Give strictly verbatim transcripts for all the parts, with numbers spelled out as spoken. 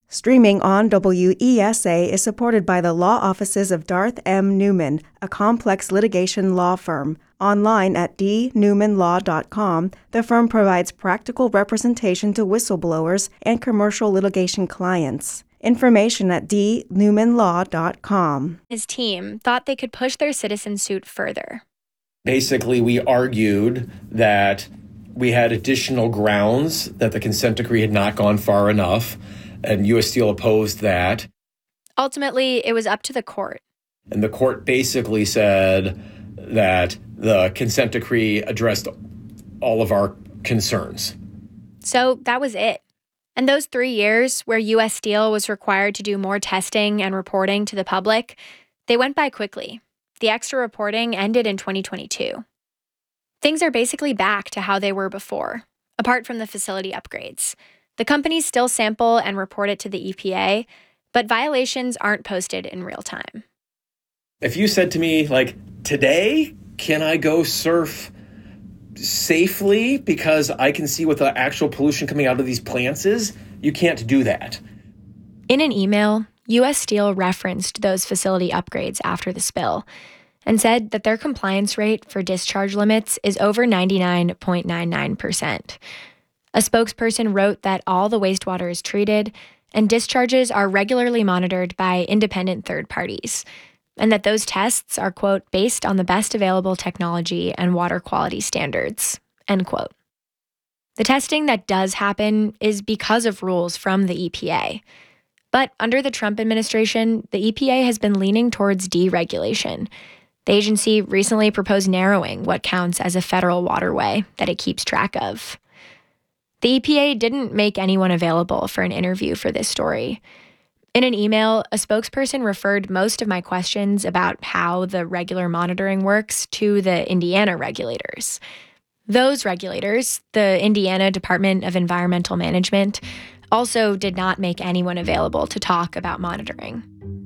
Streaming on W E S A is supported by the law offices of Darth M. Newman, a complex litigation law firm. Online at d newman law dot com, the firm provides practical representation to whistleblowers and commercial litigation clients. Information at d newman law dot com. His team thought they could push their citizen suit further. Basically, we argued that we had additional grounds that the consent decree had not gone far enough, and U S Steel opposed that. Ultimately, it was up to the court. And the court basically said that the consent decree addressed all of our concerns. So that was it. And those three years where U S Steel was required to do more testing and reporting to the public, they went by quickly. The extra reporting ended in twenty twenty-two. Things are basically back to how they were before, apart from the facility upgrades. The companies still sample and report it to the E P A, but violations aren't posted in real time. If you said to me, like, today, can I go surf safely because I can see what the actual pollution coming out of these plants is, you can't do that. In an email, U S Steel referenced those facility upgrades after the spill and said that their compliance rate for discharge limits is over ninety-nine point nine nine percent. A spokesperson wrote that all the wastewater is treated and discharges are regularly monitored by independent third parties, and that those tests are, quote, based on the best available technology and water quality standards, end quote. The testing that does happen is because of rules from the E P A. But under the Trump administration, the E P A has been leaning towards deregulation. The agency recently proposed narrowing what counts as a federal waterway that it keeps track of. The E P A didn't make anyone available for an interview for this story. In an email, a spokesperson referred most of my questions about how the regular monitoring works to the Indiana regulators. Those regulators, the Indiana Department of Environmental Management, also did not make anyone available to talk about monitoring.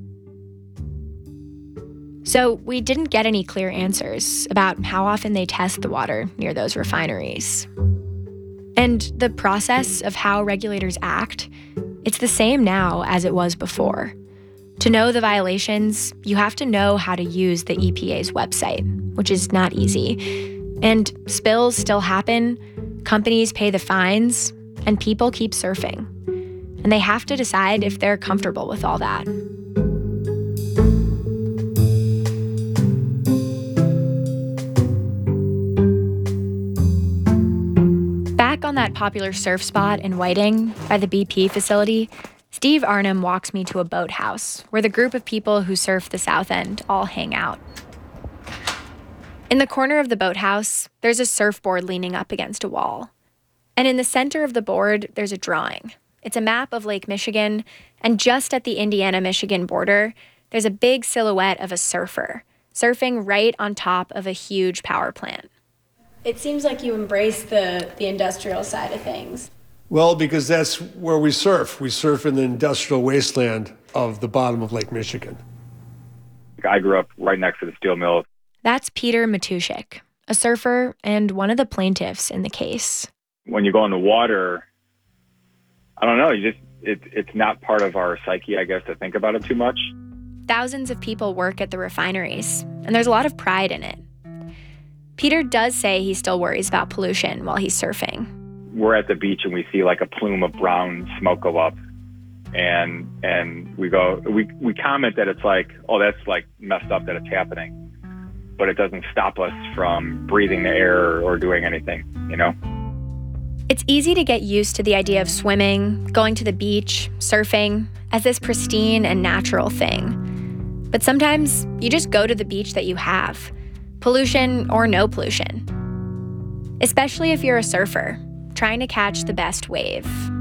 So we didn't get any clear answers about how often they test the water near those refineries. And the process of how regulators act, it's the same now as it was before. To know the violations, you have to know how to use the E P A's website, which is not easy. And spills still happen, companies pay the fines, and people keep surfing. And they have to decide if they're comfortable with all that. Back on that popular surf spot in Whiting by the B P facility, Steve Arnhem walks me to a boathouse where the group of people who surf the South End all hang out. In the corner of the boathouse, there's a surfboard leaning up against a wall. And in the center of the board, there's a drawing. It's a map of Lake Michigan, and just at the Indiana-Michigan border, there's a big silhouette of a surfer, surfing right on top of a huge power plant. It seems like you embrace the, the industrial side of things. Well, because that's where we surf. We surf in the industrial wasteland of the bottom of Lake Michigan. I grew up right next to the steel mill. That's Peter Matuszek, a surfer and one of the plaintiffs in the case. When you go in the water, I don't know, you just it, it's not part of our psyche, I guess, to think about it too much. Thousands of people work at the refineries, and there's a lot of pride in it. Peter does say he still worries about pollution while he's surfing. We're at the beach and we see like a plume of brown smoke go up, and and we go we we comment that it's like, oh, that's like messed up that it's happening, but it doesn't stop us from breathing the air or doing anything, you know? It's easy to get used to the idea of swimming, going to the beach, surfing, as this pristine and natural thing. But sometimes you just go to the beach that you have, pollution or no pollution. Especially if you're a surfer, trying to catch the best wave.